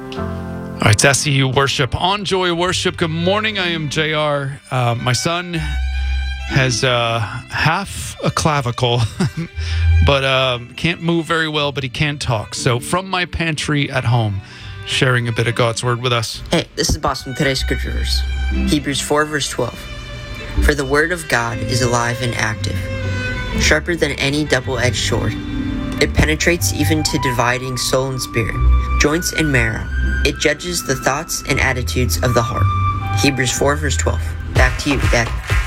All right, it's SEU Worship on Joy Worship. Good morning. I am JR. My son has half a clavicle, but can't move very well, but he can talk. So from my pantry at home, sharing a bit of God's Word with us. Hey, this is Boston. Today's scripture verse, Hebrews 4, verse 12. For the Word of God is alive and active, sharper than any double-edged sword. It penetrates even to dividing soul and spirit, joints and marrow. It judges the thoughts and attitudes of the heart. Hebrews 4, verse 12. Back to you, Dad.